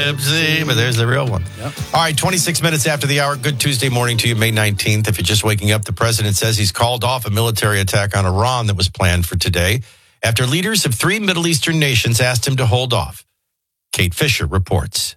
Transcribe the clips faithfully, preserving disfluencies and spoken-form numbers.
Gypsy, but there's the real one. Yep. All right, twenty-six minutes after the hour. Good Tuesday morning to you, May nineteenth. If you're just waking up, the president says he's called off a military attack on Iran that was planned for today after leaders of three Middle Eastern nations asked him to hold off. Kate Fisher reports.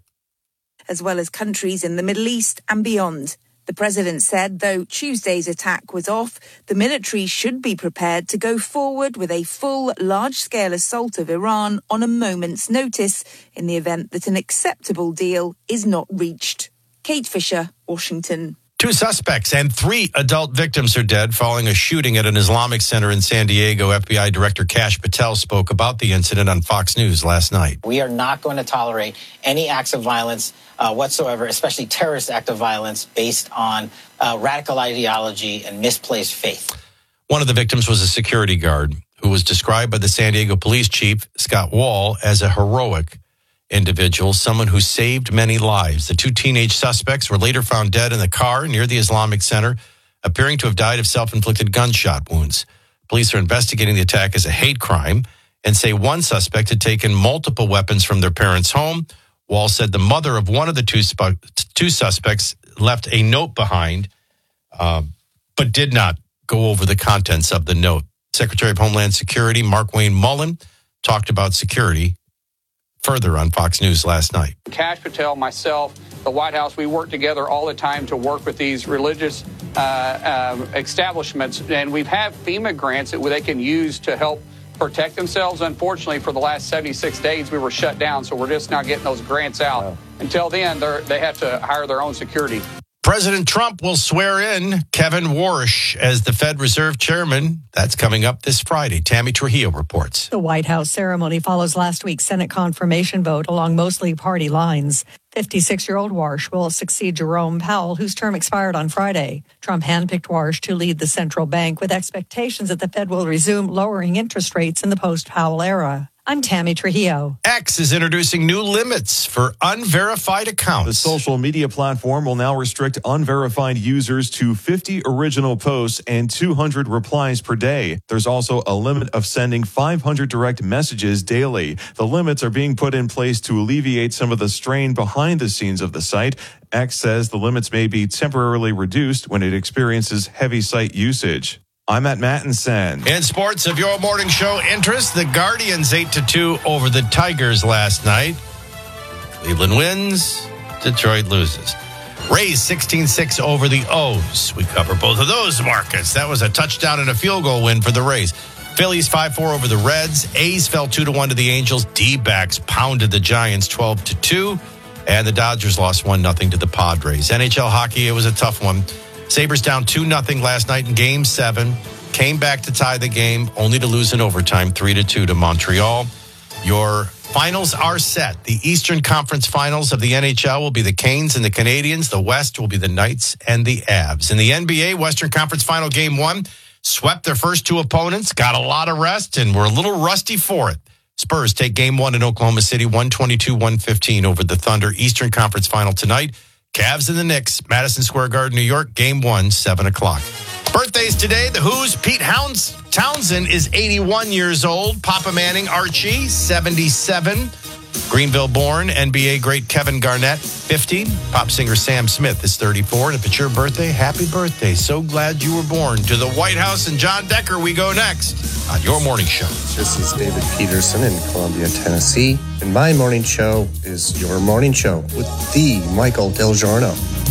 As well as countries in the Middle East and beyond. The president said, though Tuesday's attack was off, the military should be prepared to go forward with a full, large-scale assault of Iran on a moment's notice in the event that an acceptable deal is not reached. Kate Fisher, Washington. Two suspects and three adult victims are dead following a shooting at an Islamic center in San Diego. F B I Director Kash Patel spoke about the incident on Fox News last night. We are not going to tolerate any acts of violence uh, whatsoever, especially terrorist act of violence based on uh, radical ideology and misplaced faith. One of the victims was a security guard who was described by the San Diego police chief, Scott Wall, as a heroic individual, someone who saved many lives. The two teenage suspects were later found dead in the car near the Islamic Center, appearing to have died of self-inflicted gunshot wounds. Police are investigating the attack as a hate crime and say one suspect had taken multiple weapons from their parents' home. Wall said the mother of one of the two, spu- two suspects left a note behind, uh, but did not go over the contents of the note. Secretary of Homeland Security Mark Wayne Mullen talked about security further on Fox News last night. Kash Patel, myself, the White House, we work together all the time to work with these religious uh, uh, establishments, and we've had FEMA grants that they can use to help protect themselves. Unfortunately, for the last seventy-six days, we were shut down, so we're just not getting those grants out. Wow. Until then, they have to hire their own security. President Trump will swear in Kevin Warsh as the Fed Reserve Chairman. That's coming up this Friday. Tammy Trujillo reports. The White House ceremony follows last week's Senate confirmation vote along mostly party lines. fifty-six-year-old Warsh will succeed Jerome Powell, whose term expired on Friday. Trump handpicked Warsh to lead the central bank with expectations that the Fed will resume lowering interest rates in the post-Powell era. I'm Tammy Trujillo. X is introducing new limits for unverified accounts. The social media platform will now restrict unverified users to fifty original posts and two hundred replies per day. There's also a limit of sending five hundred direct messages daily. The limits are being put in place to alleviate some of the strain behind the scenes of the site. X says the limits may be temporarily reduced when it experiences heavy site usage. I'm at Mattinson. In sports of your morning show interest, the Guardians eight to two over the Tigers last night. Cleveland wins, Detroit loses. Rays sixteen six over the O's. We cover both of those markets. That was a touchdown and a field goal win for the Rays. Phillies five four over the Reds. A's fell two to one to the Angels. D-backs pounded the Giants twelve to two. And the Dodgers lost one nothing to the Padres. N H L hockey, it was a tough one. Sabres down two nothing last night in Game seven. Came back to tie the game, only to lose in overtime three to two to Montreal. Your finals are set. The Eastern Conference Finals of the N H L will be the Canes and the Canadiens. The West will be the Knights and the Avs. In the N B A, Western Conference Final Game one swept their first two opponents, got a lot of rest, and were a little rusty for it. Spurs take Game one in Oklahoma City, one twenty-two one fifteen over the Thunder. Eastern Conference Final tonight. Cavs and the Knicks, Madison Square Garden, New York, Game one, seven o'clock. Birthdays today, the Who's Pete Hounds, Townsend is eighty-one years old. Papa Manning, Archie, seventy-seven. Greenville born, N B A great Kevin Garnett, fifty. Pop singer Sam Smith is thirty-four. And if it's your birthday, happy birthday. So glad you were born. To the White House and John Decker, we go next on Your Morning Show. This is David Peterson in Columbia, Tennessee. And my morning show is Your Morning Show with the Michael Del Giorno.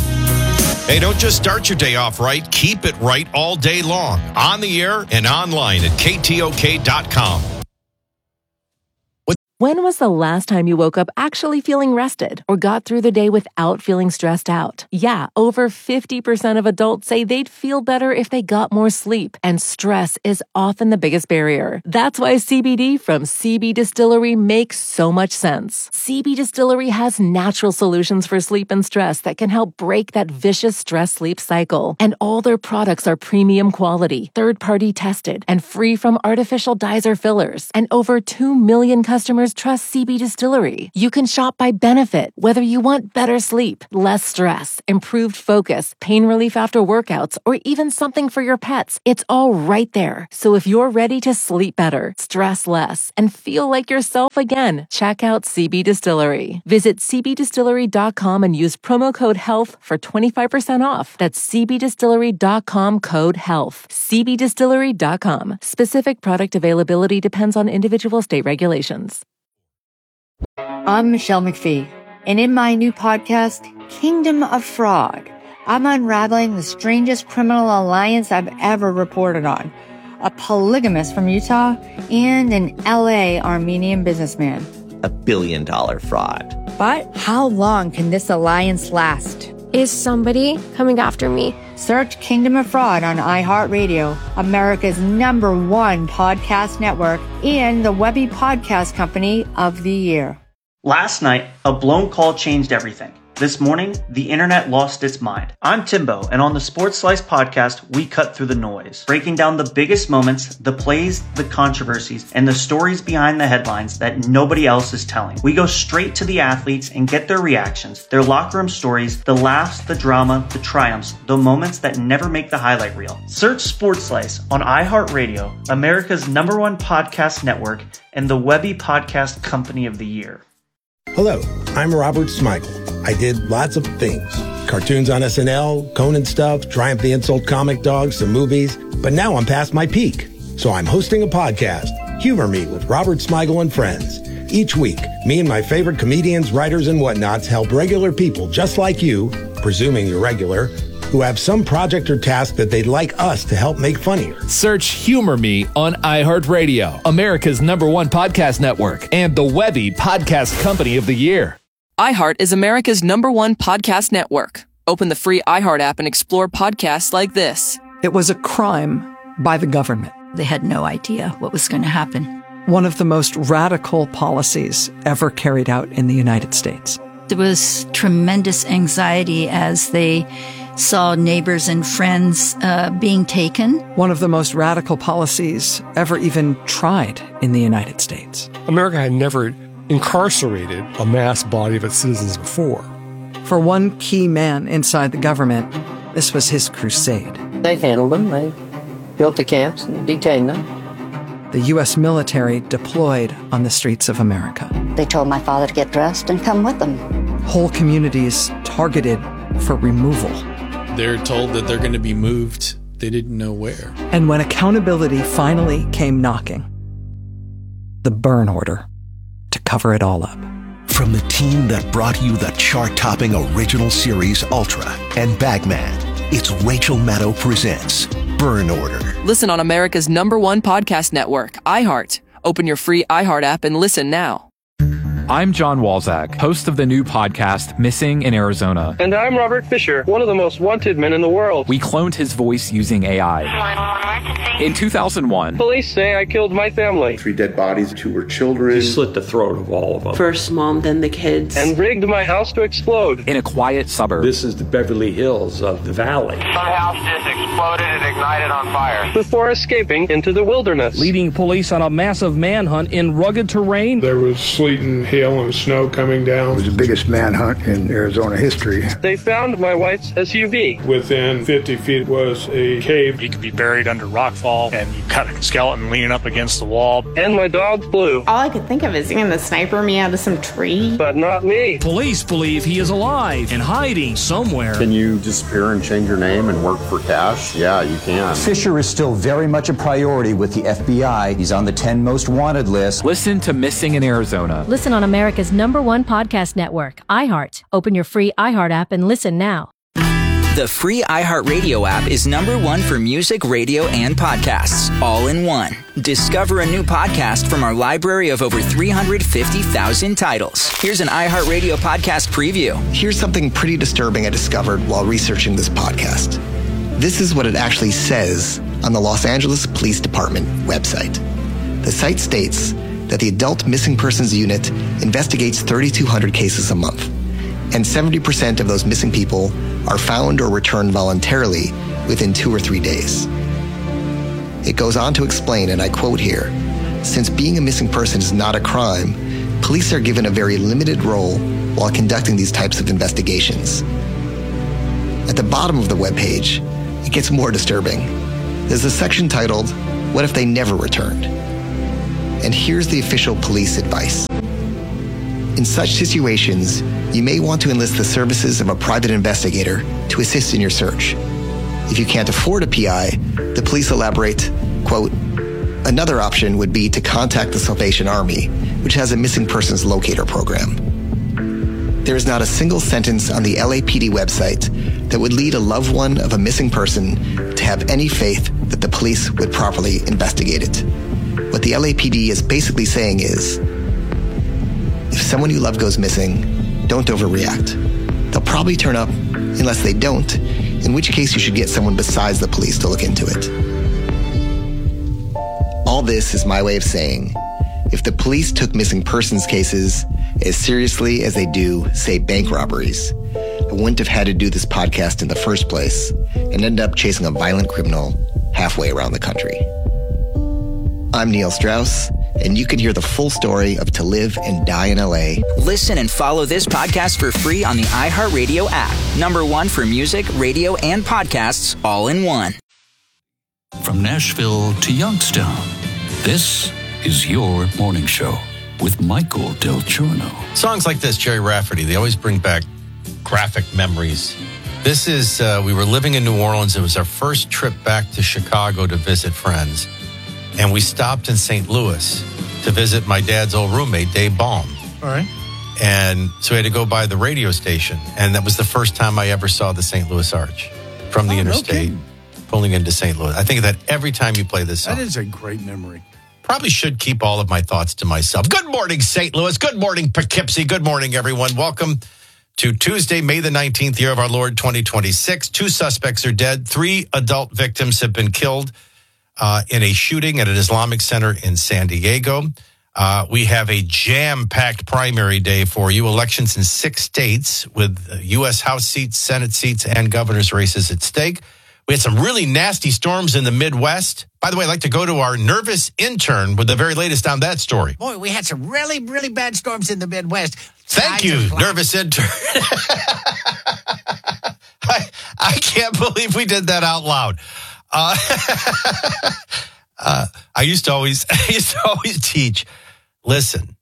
Hey, don't just start your day off right. Keep it right all day long. On the air and online at K T O K dot com. When was the last time you woke up actually feeling rested or got through the day without feeling stressed out? Yeah, over fifty percent of adults say they'd feel better if they got more sleep, and stress is often the biggest barrier. That's why C B D from C B Distillery makes so much sense. C B Distillery has natural solutions for sleep and stress that can help break that vicious stress-sleep cycle. And all their products are premium quality, third-party tested, and free from artificial dyes or fillers. And over two million customers customers trust C B Distillery. You can shop by benefit, whether you want better sleep, less stress, improved focus, pain relief after workouts, or even something for your pets. It's all right there. So if you're ready to sleep better, stress less, and feel like yourself again, check out C B Distillery. Visit c b distillery dot com and use promo code HEALTH for twenty-five percent off. That's c b distillery dot com code HEALTH. c b distillery dot com. Specific product availability depends on individual state regulations. I'm Michelle McPhee, and in my new podcast, Kingdom of Fraud, I'm unraveling the strangest criminal alliance I've ever reported on. A polygamist from Utah and an L A Armenian businessman. A billion dollar fraud. But how long can this alliance last? Is somebody coming after me? Search Kingdom of Fraud on iHeartRadio, America's number one podcast network, and the Webby Podcast Company of the Year. Last night, a blown call changed everything. This morning, the internet lost its mind. I'm Timbo, and on the Sports Slice podcast, we cut through the noise, breaking down the biggest moments, the plays, the controversies, and the stories behind the headlines that nobody else is telling. We go straight to the athletes and get their reactions, their locker room stories, the laughs, the drama, the triumphs, the moments that never make the highlight reel. Search Sports Slice on iHeartRadio, America's number one podcast network, and the Webby Podcast Company of the Year. Hello, I'm Robert Smigel. I did lots of things. Cartoons on S N L, Conan stuff, Triumph the Insult comic dogs, some movies. But now I'm past my peak. So I'm hosting a podcast, Humor Me with Robert Smigel and Friends. Each week, me and my favorite comedians, writers, and whatnots help regular people just like you, presuming you're regular, who have some project or task that they'd like us to help make funnier. Search Humor Me on iHeartRadio, America's number one podcast network, and the Webby Podcast Company of the Year. iHeart is America's number one podcast network. Open the free iHeart app and explore podcasts like this. It was a crime by the government. They had no idea what was going to happen. One of the most radical policies ever carried out in the United States. There was tremendous anxiety as they saw neighbors and friends uh, being taken. One of the most radical policies ever even tried in the United States. America had never incarcerated a mass body of its citizens before. For one key man inside the government, this was his crusade. They handled them. They built the camps and detained them. The U S military deployed on the streets of America. They told my father to get dressed and come with them. Whole communities targeted for removal. They're told that they're going to be moved. They didn't know where. And when accountability finally came knocking, the burn order to cover it all up. From the team that brought you the chart-topping original series Ultra and Bagman, it's Rachel Maddow presents Burn Order. Listen on America's number one podcast network, iHeart. Open your free iHeart app and listen now. I'm John Walzak, host of the new podcast, Missing in Arizona. And I'm Robert Fisher, one of the most wanted men in the world. We cloned his voice using A I. In two thousand one, police say I killed my family. Three dead bodies, two were children. He slit the throat of all of them. First mom, then the kids. And rigged my house to explode. In a quiet suburb. This is the Beverly Hills of the valley. Some house just exploded and ignited on fire. Before escaping into the wilderness. Leading police on a massive manhunt in rugged terrain. There was sleet and hail and snow coming down. It was the biggest manhunt in Arizona history. They found my wife's S U V. Within fifty feet was a cave. He could be buried under rockfall, and you cut a skeleton leaning up against the wall. And my dog flew. All I could think of is going to sniper me out of some tree. But not me. Police believe he is alive and hiding somewhere. Can you disappear and change your name and work for cash? Yeah, you can. Fisher is still very much a priority with the F B I. He's on the ten most wanted list. Listen to Missing in Arizona. Listen on America's number one podcast network, iHeart. Open your free iHeart app and listen now. The free iHeartRadio app is number one for music, radio, and podcasts, all in one. Discover a new podcast from our library of over three hundred fifty thousand titles. Here's an iHeartRadio podcast preview. Here's something pretty disturbing I discovered while researching this podcast. This is what it actually says on the Los Angeles Police Department website. The site states that the Adult Missing Persons Unit investigates thirty-two hundred cases a month, and seventy percent of those missing people are found or returned voluntarily within two or three days. It goes on to explain, and I quote here, "Since being a missing person is not a crime, police are given a very limited role while conducting these types of investigations. At the bottom of the webpage, it gets more disturbing. There's a section titled, "What if they never returned?" And here's the official police advice. In such situations, you may want to enlist the services of a private investigator to assist in your search. If you can't afford a P I, the police elaborate, quote, "Another option would be to contact the Salvation Army, which has a missing persons locator program." There is not a single sentence on the L A P D website that would lead a loved one of a missing person to have any faith that the police would properly investigate it. What the L A P D is basically saying is, if someone you love goes missing, don't overreact. They'll probably turn up unless they don't, in which case you should get someone besides the police to look into it. All this is my way of saying, if the police took missing persons cases as seriously as they do, say, bank robberies, I wouldn't have had to do this podcast in the first place and end up chasing a violent criminal halfway around the country. I'm Neil Strauss, and you can hear the full story of To Live and Die in L A. Listen and follow this podcast for free on the iHeartRadio app. Number one for music, radio, and podcasts all in one. From Nashville to Youngstown, this is your morning show with Michael Del Giorno. Songs like this, Jerry Rafferty, they always bring back graphic memories. This is, uh, we were living in New Orleans. It was our first trip back to Chicago to visit friends. And we stopped in Saint Louis to visit my dad's old roommate, Dave Baum. All right. And so we had to go by the radio station. And that was the first time I ever saw the Saint Louis Arch from the oh, interstate no pulling into Saint Louis. I think of that every time you play this song. That is a great memory. Probably should keep all of my thoughts to myself. Good morning, Saint Louis. Good morning, Poughkeepsie. Good morning, everyone. Welcome to Tuesday, May the nineteenth, year of our Lord, twenty twenty-six. Two suspects are dead. Three adult victims have been killed uh, in a shooting at an Islamic center in San Diego. Uh, we have a jam-packed primary day for you. Elections in six states with U S House seats, Senate seats, and governor's races at stake. We had some really nasty storms in the Midwest. By the way, I'd like to go to our nervous intern with the very latest on that story. Boy, we had some really, really bad storms in the Midwest. Thank you, nervous intern. I, I can't believe we did that out loud. Uh, uh, I used to always, I used to always teach, listen,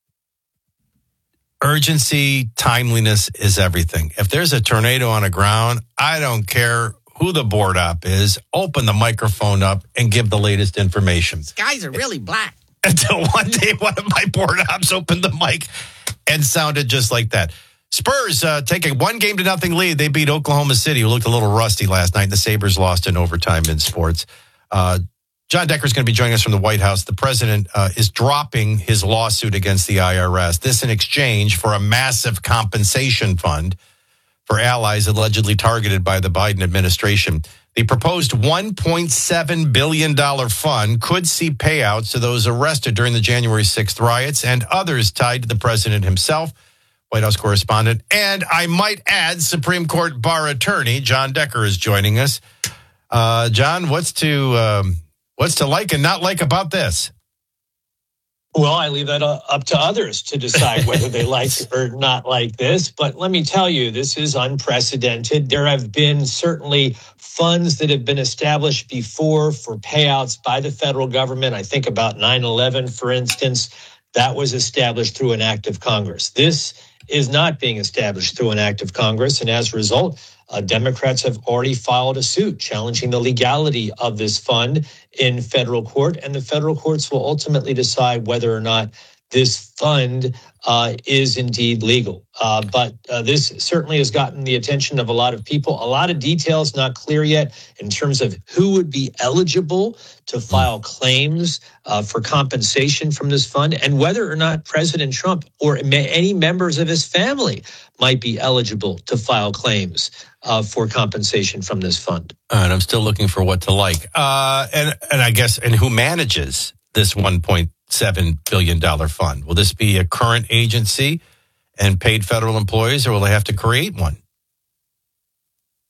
urgency, timeliness is everything. If there's a tornado on the ground, I don't care who the board op is, open the microphone up and give the latest information. Skies are really black. Until one day, one of my board ops opened the mic and sounded just like that. Spurs uh, take a one game to nothing lead. They beat Oklahoma City, who looked a little rusty last night. The Sabres lost in overtime in sports. Uh, John Decker is going to be joining us from the White House. The president uh, is dropping his lawsuit against the I R S. This in exchange for a massive compensation fund for allies allegedly targeted by the Biden administration. The proposed one point seven billion dollars fund could see payouts to those arrested during the January sixth riots and others tied to the president himself. White House correspondent, and I might add, Supreme Court bar attorney John Decker is joining us. Uh, John, what's to um, what's to like and not like about this? Well, I leave that up to others to decide whether they like or not like this. But let me tell you, this is unprecedented. There have been certainly funds that have been established before for payouts by the federal government. I think about nine eleven, for instance, that was established through an act of Congress. This is not being established through an act of Congress. And as a result, uh, Democrats have already filed a suit challenging the legality of this fund in federal court. And the federal courts will ultimately decide whether or not this fund uh, is indeed legal. Uh, but uh, this certainly has gotten the attention of a lot of people. A lot of details not clear yet in terms of who would be eligible to file claims uh, for compensation from this fund and whether or not President Trump or any members of his family might be eligible to file claims uh, for compensation from this fund. And I'm still looking for what to like. Uh, and, and I guess, and who manages this one point seven billion dollars fund? Will this be a current agency and paid federal employees, or will they have to create one?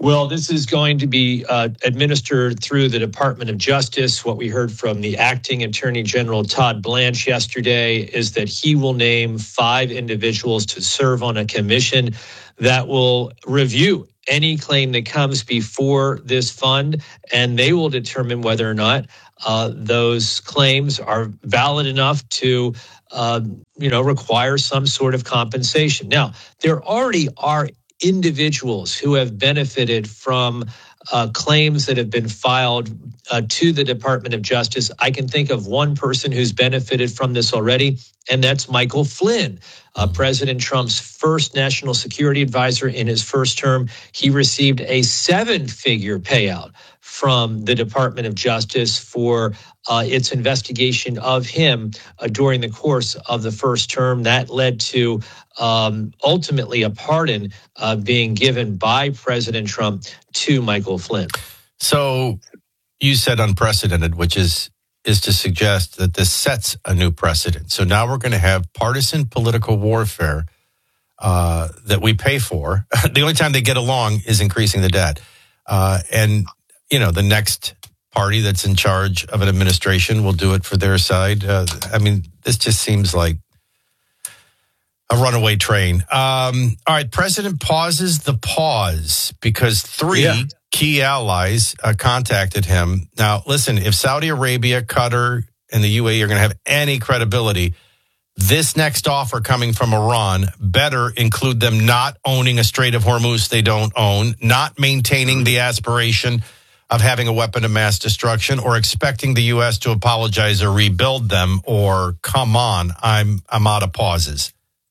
Well, this is going to be uh, administered through the Department of Justice. What we heard from the acting Attorney General Todd Blanche yesterday is that he will name five individuals to serve on a commission that will review any claim that comes before this fund, and they will determine whether or not uh, those claims are valid enough to, uh, you know, require some sort of compensation. Now, there already are individuals who have benefited from uh, claims that have been filed uh, to the Department of Justice. I can think of one person who's benefited from this already, and that's Michael Flynn, uh, President Trump's first national security advisor in his first term. He received a seven-figure payout from the Department of Justice for uh, its investigation of him uh, during the course of the first term. That led to um, ultimately a pardon uh, being given by President Trump to Michael Flynn. So you said unprecedented, which is is to suggest that this sets a new precedent. So now we're going to have partisan political warfare uh, that we pay for. The only time they get along is increasing the debt. Uh, and, you know, the next party that's in charge of an administration will do it for their side. Uh, I mean, this just seems like a runaway train. Um, all right, President pauses the pause because three yeah. key allies uh, contacted him. Now, listen, if Saudi Arabia, Qatar, and the U A E are going to have any credibility, this next offer coming from Iran better include them not owning a Strait of Hormuz they don't own, not maintaining the aspiration of having a weapon of mass destruction, or expecting the U S to apologize or rebuild them, or come on, I'm I'm out of pauses.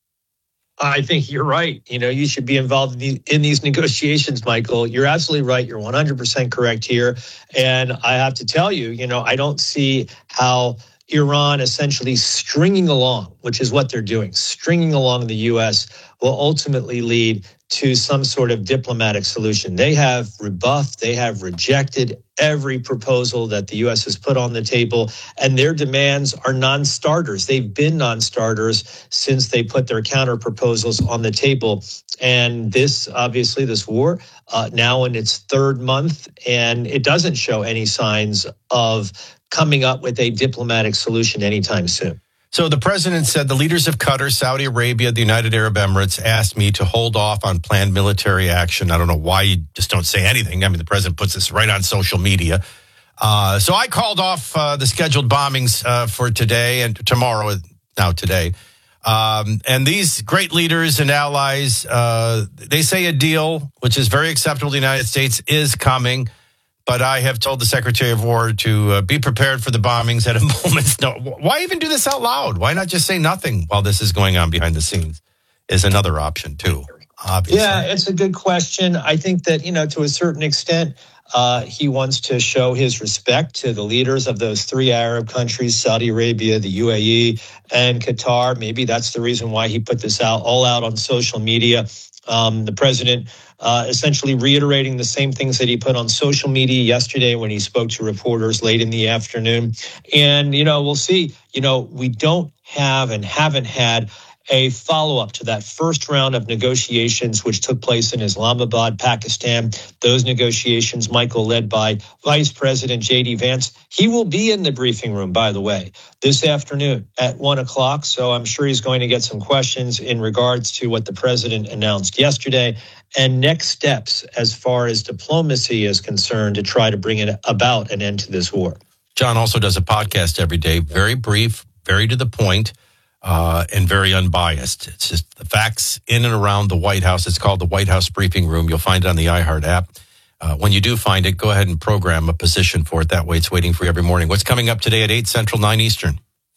I think you're right. You know, you should be involved in, the, in these negotiations, Michael. You're absolutely right. You're one hundred percent correct here. And I have to tell you, you know, I don't see how Iran essentially stringing along, which is what they're doing, stringing along the U S will ultimately lead to some sort of diplomatic solution. They have rebuffed, they have rejected every proposal that the U S has put on the table, and their demands are non-starters. They've been non-starters since they put their counter proposals on the table. And this, obviously, this war, uh, now in its third month, and it doesn't show any signs of coming up with a diplomatic solution anytime soon. So the president said the leaders of Qatar, Saudi Arabia, the United Arab Emirates asked me to hold off on planned military action. I don't know why you just don't say anything. I mean, the president puts this right on social media. Uh, so I called off uh, the scheduled bombings uh, for today and tomorrow, now today. Um, and these great leaders and allies, uh, they say a deal, which is very acceptable to the United States, is coming. But I have told the Secretary of War to uh, be prepared for the bombings at a moment's notice. Why even do this out loud? Why not just say nothing while this is going on behind the scenes? Is another option, too, obviously. Yeah, it's a good question. I think that, you know, to a certain extent, uh, he wants to show his respect to the leaders of those three Arab countries, Saudi Arabia, the U A E, and Qatar. Maybe that's the reason why he put this out all out on social media. Um, the president uh, essentially reiterating the same things that he put on social media yesterday when he spoke to reporters late in the afternoon. And, you know, we'll see. You know, we don't have and haven't had a follow-up to that first round of negotiations, which took place in Islamabad, Pakistan. Those negotiations, Michael, led by Vice President J D Vance. He will be in the briefing room, by the way, this afternoon at one o'clock. So I'm sure he's going to get some questions in regards to what the president announced yesterday and next steps as far as diplomacy is concerned to try to bring it about an end to this war. John also does a podcast every day, very brief, very to the point. Uh, and very unbiased. It's just the facts in and around the White House. It's called the White House Briefing Room. You'll find it on the iHeart app. Uh, when you do find it, go ahead and program a position for it. That way it's waiting for you every morning. What's coming up today at eight Central, nine Eastern?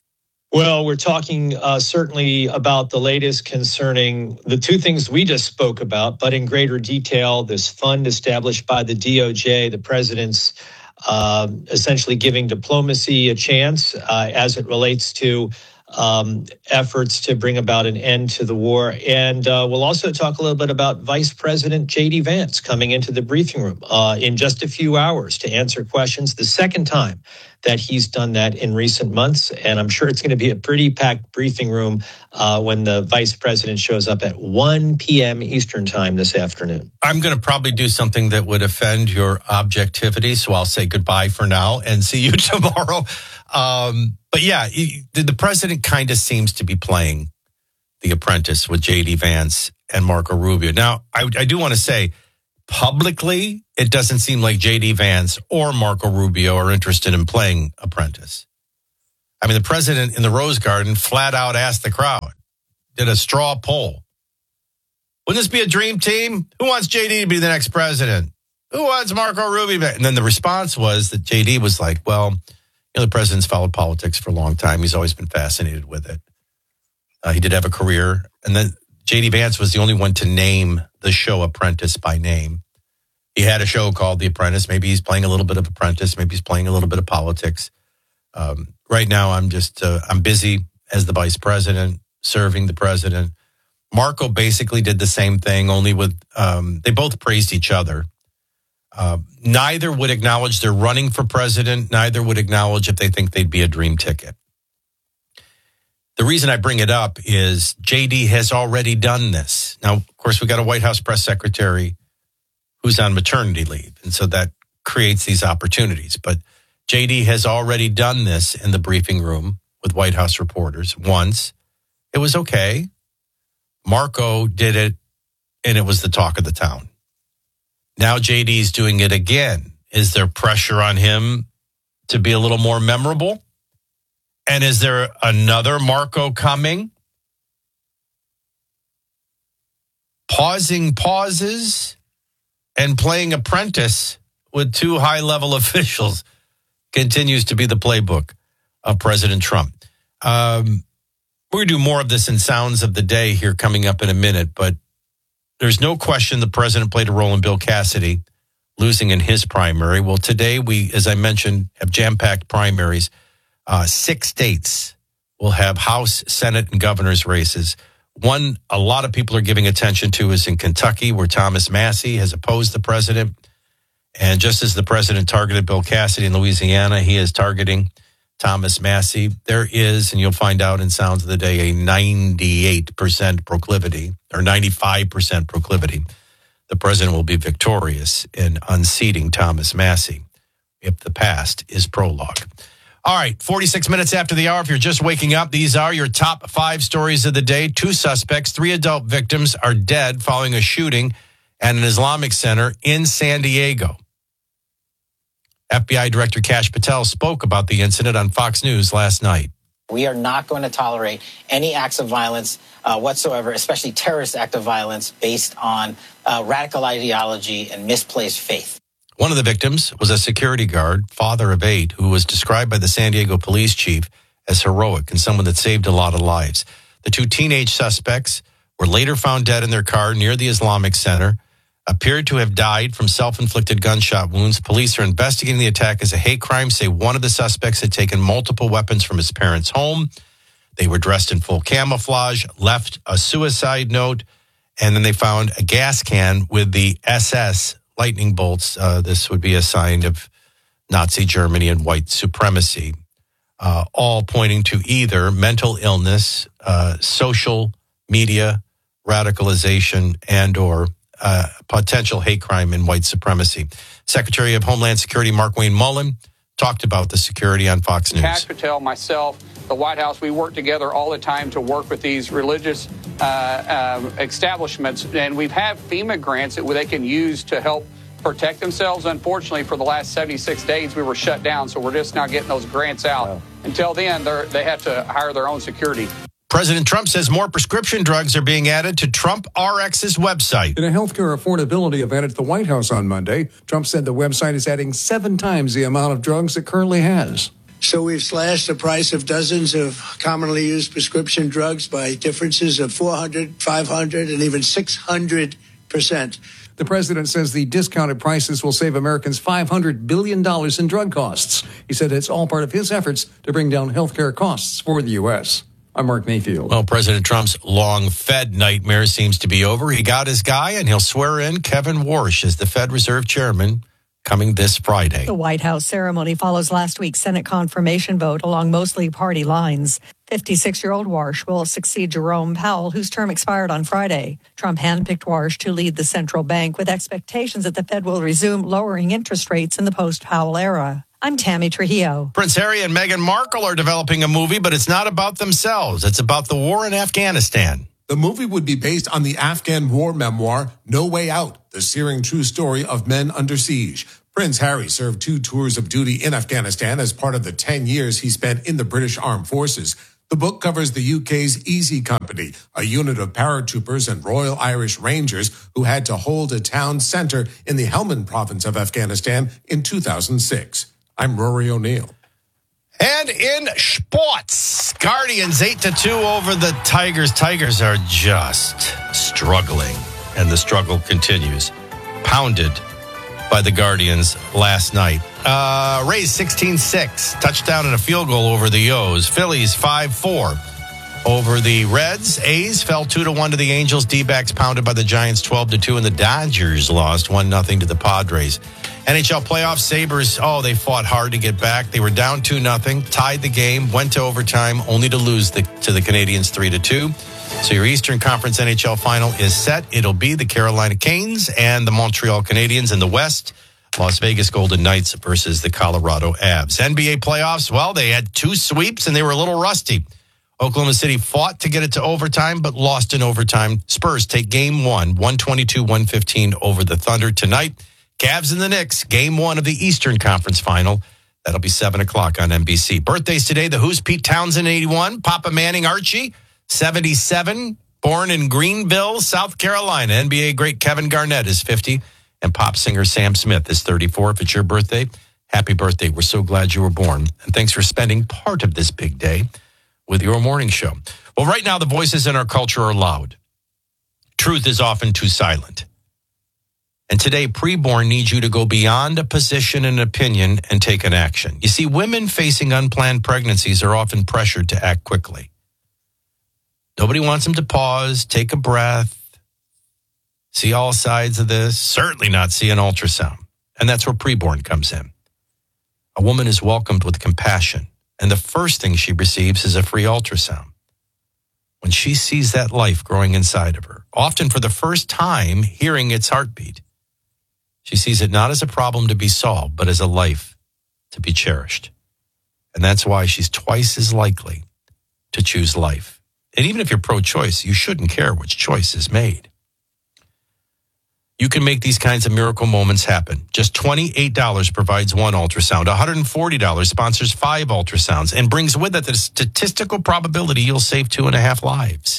Well, we're talking uh, certainly about the latest concerning the two things we just spoke about, but in greater detail, this fund established by the D O J, the president's uh, essentially giving diplomacy a chance uh, as it relates to um, efforts to bring about an end to the war. And uh, we'll also talk a little bit about Vice President J D Vance coming into the briefing room uh, in just a few hours to answer questions. The second time that he's done that in recent months. And I'm sure it's going to be a pretty packed briefing room uh, when the vice president shows up at one p.m. Eastern time this afternoon. I'm going to probably do something that would offend your objectivity, so I'll say goodbye for now and see you tomorrow. Um, but yeah, the president kind of seems to be playing The Apprentice with J D Vance and Marco Rubio. Now, I, I do want to say, publicly, it doesn't seem like J D Vance or Marco Rubio are interested in playing Apprentice. I mean, the president in the Rose Garden flat out asked the crowd, did a straw poll. Wouldn't this be a dream team? Who wants J D to be the next president? Who wants Marco Rubio? And then the response was that J D was like, well, you know, the president's followed politics for a long time. He's always been fascinated with it. Uh, he did have a career. And then J D Vance was the only one to name the show Apprentice by name. He had a show called The Apprentice. Maybe he's playing a little bit of Apprentice. Maybe he's playing a little bit of politics. Um, right now, I'm just, uh, I'm busy as the vice president, serving the president. Marco basically did the same thing, only with, um, they both praised each other. Uh, neither would acknowledge they're running for president. Neither would acknowledge if they think they'd be a dream ticket. The reason I bring it up is J D has already done this. Now, of course, we got a White House press secretary who's on maternity leave. And so that creates these opportunities. But J D has already done this in the briefing room with White House reporters once. It was okay. Marco did it, and it was the talk of the town. Now J D's doing it again. Is there pressure on him to be a little more memorable? And is there another Marco coming? Pausing pauses and playing Apprentice with two high-level officials continues to be the playbook of President Trump. Um, we're going to do more of this in Sounds of the Day here coming up in a minute, but there's no question the president played a role in Bill Cassidy losing in his primary. Well, today we, as I mentioned, have jam-packed primaries. Uh, six states will have House, Senate, and governor's races. One a lot of people are giving attention to is in Kentucky, where Thomas Massie has opposed the president. And just as the president targeted Bill Cassidy in Louisiana, he is targeting Thomas Massie. There is, and you'll find out in Sounds of the Day, a ninety-eight percent proclivity, or ninety-five percent proclivity. The president will be victorious in unseating Thomas Massie if the past is prologue. All right, forty-six minutes after the hour, if you're just waking up, these are your top five stories of the day. Two suspects, three adult victims are dead following a shooting at an Islamic center in San Diego. F B I Director Kash Patel spoke about the incident on Fox News last night. We are not going to tolerate any acts of violence uh, whatsoever, especially terrorist act of violence based on uh, radical ideology and misplaced faith. One of the victims was a security guard, father of eight, who was described by the San Diego police chief as heroic and someone that saved a lot of lives. The two teenage suspects were later found dead in their car near the Islamic Center, appeared to have died from self-inflicted gunshot wounds. Police are investigating the attack as a hate crime, say one of the suspects had taken multiple weapons from his parents' home. They were dressed in full camouflage, left a suicide note, and then they found a gas can with the S S lightning bolts. Uh, this would be a sign of Nazi Germany and white supremacy, uh, all pointing to either mental illness, uh, social media radicalization, and or uh, potential hate crime and white supremacy. Secretary of Homeland Security Mark Wayne Mullen talked about the security on Fox News. Kash Patel, myself, the White House, we work together all the time to work with these religious uh, uh, establishments, and we've had FEMA grants that they can use to help protect themselves. Unfortunately, for the last seventy-six days, we were shut down, so we're just now getting those grants out. Wow. Until then, they're, they have to hire their own security. President Trump says more prescription drugs are being added to Trump R X's website. In a healthcare affordability event at the White House on Monday, Trump said the website is adding seven times the amount of drugs it currently has. So we've slashed the price of dozens of commonly used prescription drugs by differences of four hundred, five hundred, and even six hundred percent. The president says the discounted prices will save Americans five hundred billion dollars in drug costs. He said it's all part of his efforts to bring down healthcare costs for the U S. I'm Mark Mayfield. Well, President Trump's long Fed nightmare seems to be over. He got his guy, and he'll swear in Kevin Warsh as the Fed Reserve Chairman coming this Friday. The White House ceremony follows last week's Senate confirmation vote along mostly party lines. fifty-six-year-old Warsh will succeed Jerome Powell, whose term expired on Friday. Trump handpicked Warsh to lead the central bank with expectations that the Fed will resume lowering interest rates in the post-Powell era. I'm Tammy Trujillo. Prince Harry and Meghan Markle are developing a movie, but it's not about themselves. It's about the war in Afghanistan. The movie would be based on the Afghan war memoir, No Way Out, the searing true story of men under siege. Prince Harry served two tours of duty in Afghanistan as part of the ten years he spent in the British Armed Forces. The book covers the U K's Easy Company, a unit of paratroopers and Royal Irish Rangers who had to hold a town center in the Helmand province of Afghanistan in two thousand six. I'm Rory O'Neill. And in sports, Guardians eight to two over the Tigers. Tigers are just struggling, and the struggle continues. Pounded by the Guardians last night. Uh, Rays sixteen six, touchdown and a field goal over the O's. Phillies five four over the Reds. A's fell two to one to the Angels. D-backs pounded by the Giants twelve to two, and the Dodgers lost one nothing to the Padres. N H L playoffs, Sabres, oh, they fought hard to get back. They were down two nothing, tied the game, went to overtime, only to lose the, to the Canadiens three to two. So your Eastern Conference N H L final is set. It'll be the Carolina Canes and the Montreal Canadiens in the West. Las Vegas Golden Knights versus the Colorado Avs. N B A playoffs, well, they had two sweeps and they were a little rusty. Oklahoma City fought to get it to overtime, but lost in overtime. Spurs take game one, one twenty-two one fifteen over the Thunder tonight. Cavs and the Knicks, game one of the Eastern Conference final. That'll be seven o'clock on N B C. Birthdays today, the Who's, Pete Townsend, eighty-one. Papa Manning Archie, seventy-seven. Born in Greenville, South Carolina. N B A great Kevin Garnett is fifty. And pop singer Sam Smith is thirty-four. If it's your birthday, happy birthday. We're so glad you were born. And thanks for spending part of this big day with your morning show. Well, right now, the voices in our culture are loud. Truth is often too silent. And today, Preborn needs you to go beyond a position and opinion and take an action. You see, women facing unplanned pregnancies are often pressured to act quickly. Nobody wants them to pause, take a breath, see all sides of this, certainly not see an ultrasound. And that's where Preborn comes in. A woman is welcomed with compassion, and the first thing she receives is a free ultrasound. When she sees that life growing inside of her, often for the first time hearing its heartbeat, she sees it not as a problem to be solved, but as a life to be cherished. And that's why she's twice as likely to choose life. And even if you're pro-choice, you shouldn't care which choice is made. You can make these kinds of miracle moments happen. Just twenty-eight dollars provides one ultrasound. one hundred forty dollars sponsors five ultrasounds and brings with it the statistical probability you'll save two and a half lives.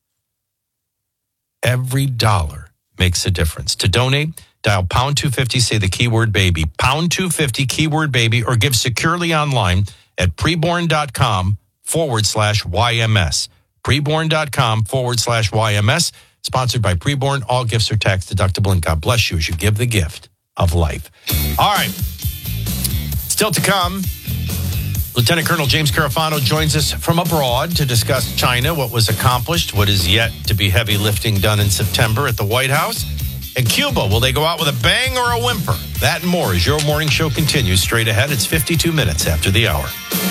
Every dollar makes a difference. To donate, dial pound two fifty, say the keyword baby, pound two fifty, keyword baby, or give securely online at preborn.com forward slash YMS. Preborn.com forward slash YMS. Sponsored by Preborn. All gifts are tax deductible, and God bless you as you give the gift of life. All right. Still to come, Lieutenant Colonel James Carafano joins us from abroad to discuss China, what was accomplished, what is yet to be heavy lifting done in September at the White House. And Cuba, will they go out with a bang or a whimper? That and more as your morning show continues straight ahead. It's fifty-two minutes after the hour.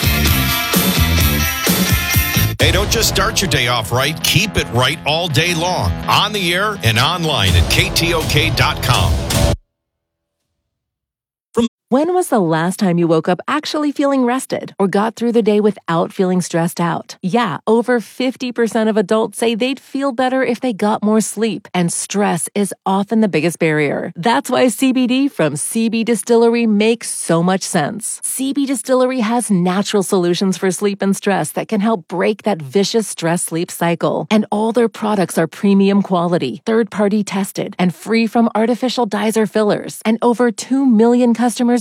Hey, don't just start your day off right. Keep it right all day long. On the air and online at K T O K dot com. When was the last time you woke up actually feeling rested or got through the day without feeling stressed out? Yeah, over fifty percent of adults say they'd feel better if they got more sleep, and stress is often the biggest barrier. That's why C B D from C B Distillery makes so much sense. C B Distillery has natural solutions for sleep and stress that can help break that vicious stress-sleep cycle. And all their products are premium quality, third-party tested, and free from artificial dyes or fillers. And over two million customers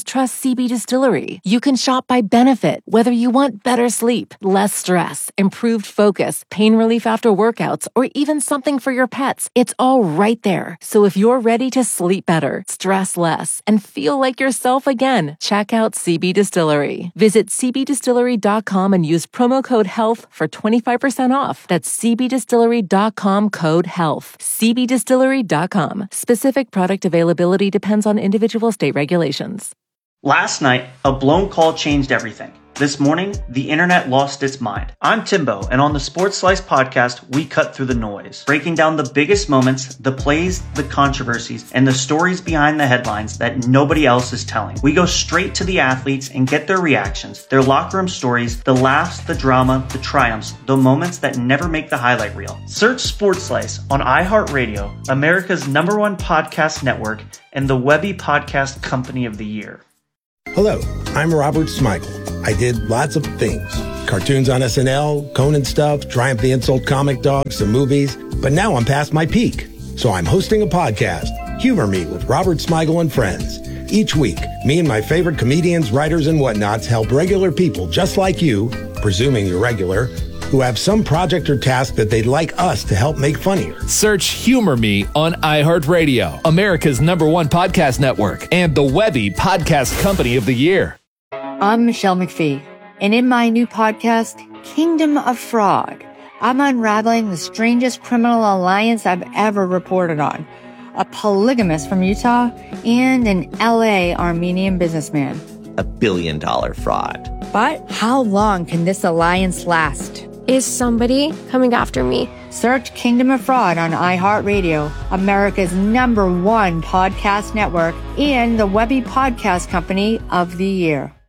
customers trust C B Distillery. You can shop by benefit, whether you want better sleep, less stress, improved focus, pain relief after workouts, or even something for your pets. It's all right there. So if you're ready to sleep better, stress less, and feel like yourself again, check out C B Distillery. Visit c b distillery dot com and use promo code HEALTH for twenty-five percent off. That's c b distillery dot com code HEALTH. c b distillery dot com. Specific product availability depends on individual state regulations. Last night, a blown call changed everything. This morning, the internet lost its mind. I'm Timbo, and on the Sports Slice podcast, we cut through the noise, breaking down the biggest moments, the plays, the controversies, and the stories behind the headlines that nobody else is telling. We go straight to the athletes and get their reactions, their locker room stories, the laughs, the drama, the triumphs, the moments that never make the highlight reel. Search Sports Slice on iHeartRadio, America's number one podcast network, and the Webby Podcast Company of the Year. Hello, I'm Robert Smigel. I did lots of things. Cartoons on S N L, Conan stuff, Triumph the Insult comic dog, some movies. But now I'm past my peak. So I'm hosting a podcast, Humor Me with Robert Smigel and Friends. Each week, me and my favorite comedians, writers, and whatnots help regular people just like you, presuming you're regular, who have some project or task that they'd like us to help make funnier. Search Humor Me on iHeartRadio, America's number one podcast network, and the Webby Podcast Company of the Year. I'm Michelle McPhee, and in my new podcast, Kingdom of Fraud, I'm unraveling the strangest criminal alliance I've ever reported on. A polygamist from Utah and an L A Armenian businessman. A billion dollar fraud. But how long can this alliance last? Is somebody coming after me? Search Kingdom of Fraud on iHeartRadio, America's number one podcast network, and the Webby Podcast Company of the Year.